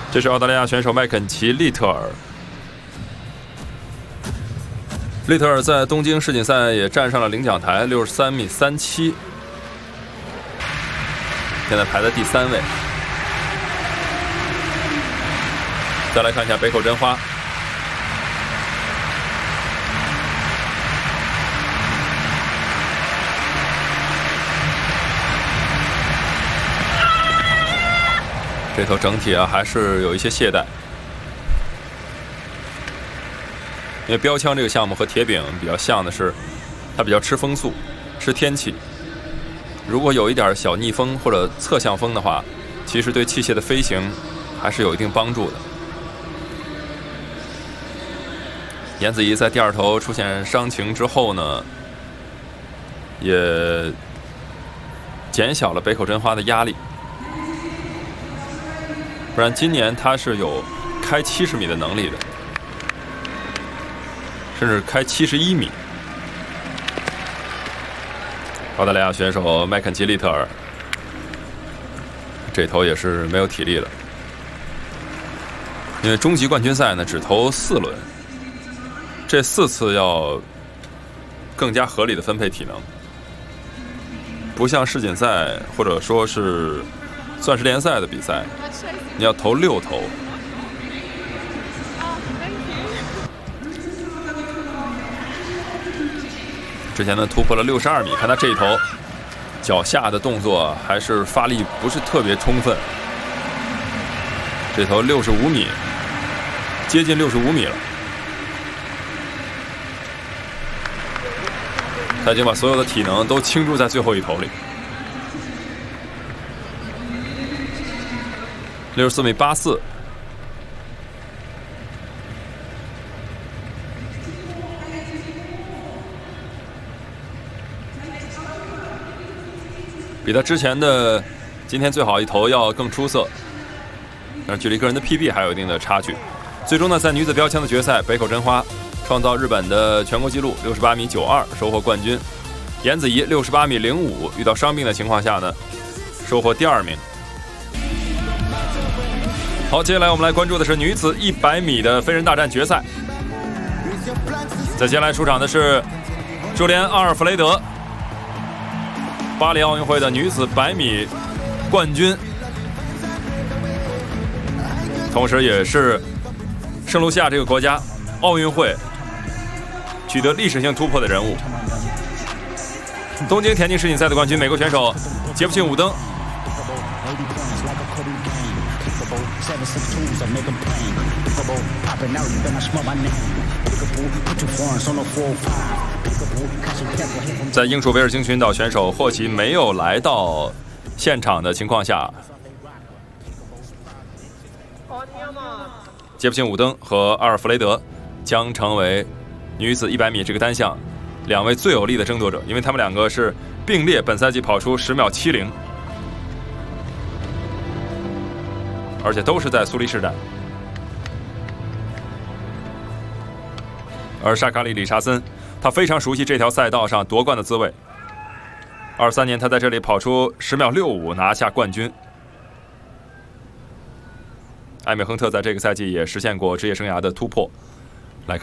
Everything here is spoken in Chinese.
这是澳大利亚选手麦肯齐·利特尔。利特尔在东京世锦赛也站上了领奖台，63.37米，现在排在第3位。再来看一下北口真花。这头整体还是有一些懈怠，因为标枪这个项目和铁饼比较像的是，它比较吃风速，吃天气。如果有一点小逆风或者侧向风的话，其实对器械的飞行还是有一定帮助的。严子怡在第2头出现伤情之后呢，也减小了北口真花的压力。不然今年他是有开70米的能力的，甚至开71米。澳大利亚选手麦肯齐·利特尔这头也是没有体力了，因为终极冠军赛呢只投4轮，这4次要更加合理的分配体能，不像世锦赛或者说是钻石联赛的比赛。你要投6投，之前呢突破了62米，看他这一头脚下的动作还是发力不是特别充分，这头65米，接近65米了，他已经把所有的体能都倾注在最后一头里。64.84米。比他之前的今天最好一头要更出色，但是距离个人的 PB 还有一定的差距。最终呢，在女子标枪的决赛，北口真花创造日本的全国纪录68.92米，收获冠军。严子怡68.05米，遇到伤病的情况下呢，收获第2名。好，接下来我们来关注的是女子100米的飞人大战决赛。在接下来出场的是朱莲·阿尔弗雷德，巴黎奥运会的女子100米冠军，同时也是圣卢西亚这个国家奥运会取得历史性突破的人物。东京田径世锦赛的冠军，美国选手杰弗逊·伍登。在英属威尔金群岛选手霍奇没有来到现场的情况下，杰弗逊·伍登和阿尔弗雷德将成为女子100米这个单项2位最有力的争夺者，因为他们2个是并列本赛季跑出10秒70，而且都是在苏黎世站。而沙卡里·理查森，他非常熟悉这条赛道上夺冠的滋味。23年，他在这里跑出10秒65，拿下冠军。艾美·亨特在这个赛季也实现过职业生涯的突破。